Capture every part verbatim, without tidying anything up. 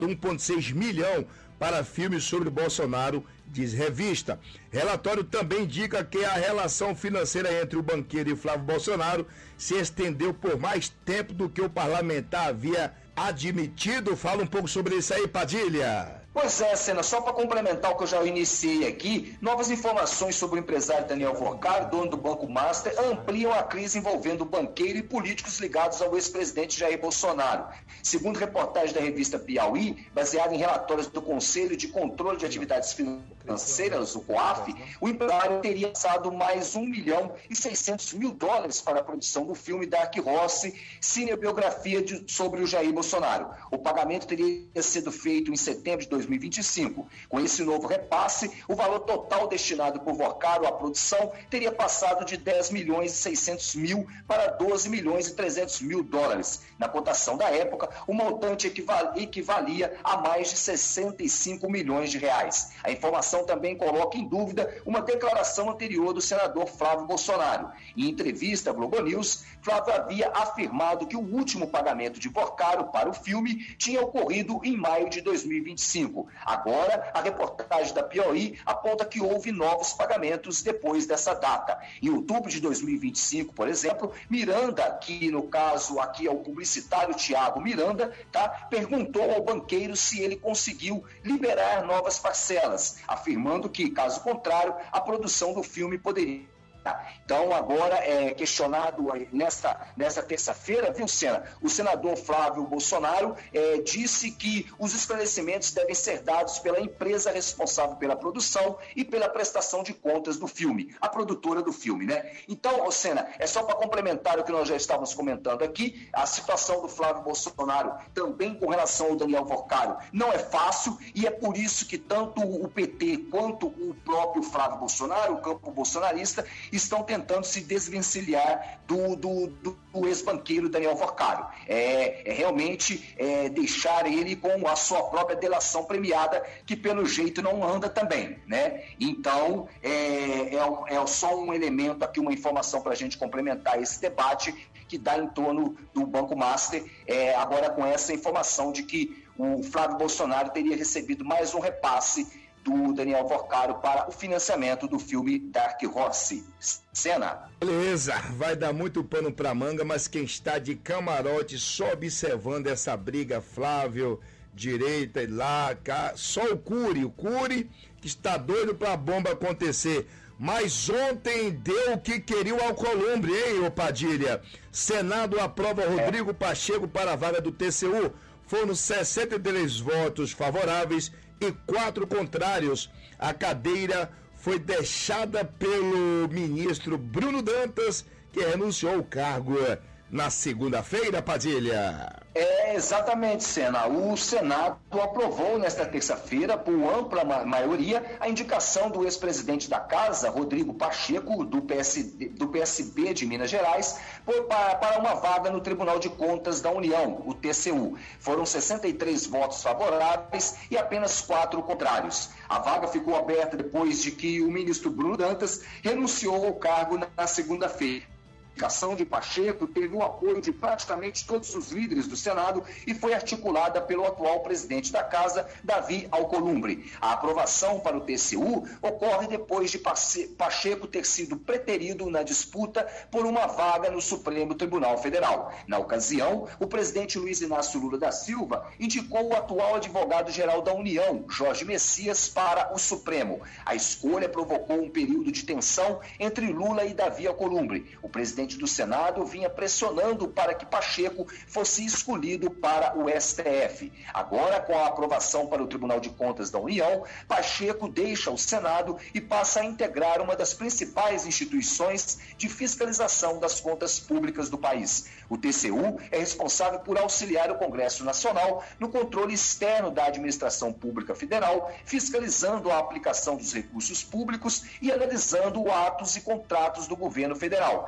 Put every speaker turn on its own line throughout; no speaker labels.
um vírgula seis milhão para filmes sobre Bolsonaro, diz revista. Relatório também indica que a relação financeira entre o banqueiro e Flávio Bolsonaro se estendeu por mais tempo do que o parlamentar havia admitido. Fala um pouco sobre isso aí, Padilha.
Pois é, Sena, só para complementar o que eu já iniciei aqui, novas informações sobre o empresário Daniel Vorcaro, dono do Banco Master, ampliam a crise envolvendo o banqueiro e políticos ligados ao ex-presidente Jair Bolsonaro. Segundo reportagem da revista Piauí, baseada em relatórios do Conselho de Controle de Atividades Financeiras, o COAF, o empresário teria passado mais um milhão e seiscentos mil dólares para a produção do filme Dark Horse, cinebiografia de, sobre o Jair Bolsonaro. O pagamento teria sido feito em setembro de dois mil e vinte e cinco. Com esse novo repasse, o valor total destinado por Vorcaro à produção teria passado de dez milhões e seiscentos mil para doze milhões e trezentos mil dólares. Na cotação da época, o montante equival- equivalia a mais de sessenta e cinco milhões de reais. A informação também coloca em dúvida uma declaração anterior do senador Flávio Bolsonaro. Em entrevista à Globo News, Flávio havia afirmado que o último pagamento de Vorcaro para o filme tinha ocorrido em maio de dois mil e vinte e cinco. Agora, a reportagem da Piauí aponta que houve novos pagamentos depois dessa data. Em outubro de dois mil e vinte e cinco, por exemplo, Miranda, que no caso aqui é o publicitário Tiago Miranda, tá, perguntou ao banqueiro se ele conseguiu liberar novas parcelas, afirmando que, caso contrário, a produção do filme poderia. Então, agora é questionado nesta, nesta terça-feira, viu, Sena? O senador Flávio Bolsonaro é, disse que os esclarecimentos devem ser dados pela empresa responsável pela produção e pela prestação de contas do filme, a produtora do filme, né? Então, Sena, é só para complementar o que nós já estávamos comentando aqui, a situação do Flávio Bolsonaro também com relação ao Daniel Vorcaro não é fácil e é por isso que tanto o P T quanto o próprio Flávio Bolsonaro, o campo bolsonarista, estão tentando se desvencilhar do, do, do, do ex-banqueiro Daniel Vorcaro. É, é realmente é, deixar ele com a sua própria delação premiada, que pelo jeito não anda também, né? Então, é, é, é só um elemento aqui, uma informação para a gente complementar esse debate que dá em torno do Banco Master, é, agora com essa informação de que o Flávio Bolsonaro teria recebido mais um repasse do Daniel Vorcaro para o financiamento do filme Dark Horse. Sena.
Beleza, vai dar muito pano pra manga, mas quem está de camarote só observando essa briga, Flávio, direita e lá, cá, só o Cury, o Cury que está doido pra bomba acontecer. Mas ontem deu o que queria o Alcolumbre, hein, ô Padilha? Senado aprova Rodrigo Pacheco para a vaga do T C U. Foram sessenta e três votos favoráveis e quatro contrários. A cadeira foi deixada pelo ministro Bruno Dantas, que renunciou ao cargo na segunda-feira, Padilha.
É, exatamente, Sena. O Senado aprovou nesta terça-feira, por ampla maioria, a indicação do ex-presidente da Casa, Rodrigo Pacheco, do, P S D, do P S B de Minas Gerais, por, para, para uma vaga no Tribunal de Contas da União, o T C U. Foram sessenta e três votos favoráveis e apenas quatro contrários. A vaga ficou aberta depois de que o ministro Bruno Dantas renunciou ao cargo na segunda-feira. A indicação de Pacheco teve o apoio de praticamente todos os líderes do Senado e foi articulada pelo atual presidente da Casa, Davi Alcolumbre. A aprovação para o T C U ocorre depois de Pacheco ter sido preterido na disputa por uma vaga no Supremo Tribunal Federal. Na ocasião, o presidente Luiz Inácio Lula da Silva indicou o atual advogado-geral da União, Jorge Messias, para o Supremo. A escolha provocou um período de tensão entre Lula e Davi Alcolumbre. O presidente do Senado vinha pressionando para que Pacheco fosse escolhido para o S T F. Agora, com a aprovação para o Tribunal de Contas da União, Pacheco deixa o Senado e passa a integrar uma das principais instituições de fiscalização das contas públicas do país. O T C U é responsável por auxiliar o Congresso Nacional no controle externo da administração pública federal, fiscalizando a aplicação dos recursos públicos e analisando atos e contratos do governo federal. A indicação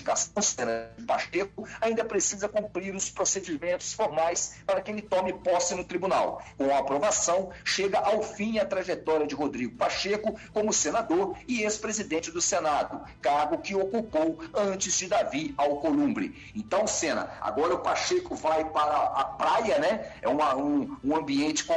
indicação, Sena Pacheco, ainda precisa cumprir os procedimentos formais para que ele tome posse no tribunal. Com a aprovação, chega ao fim a trajetória de Rodrigo Pacheco como senador e ex-presidente do Senado, cargo que ocupou antes de Davi Alcolumbre. Então, Sena, agora o Pacheco vai para a praia, né? É uma, um, um ambiente